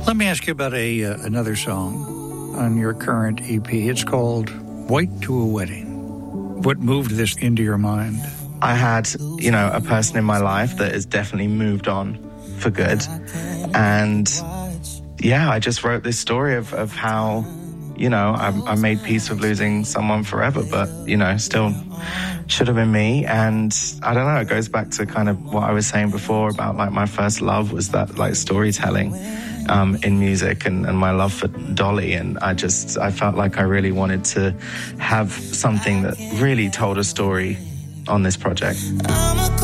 Let me ask you about another song on your current EP. It's called White to a Wedding. What moved this into your mind? I had, a person in my life that has definitely moved on for good. And I just wrote this story of how, I made peace with losing someone forever, but, still should have been me. And I don't know, it goes back to kind of what I was saying before about like my first love was that like storytelling in music and my love for Dolly. And I felt like I really wanted to have something that really told a story on this project.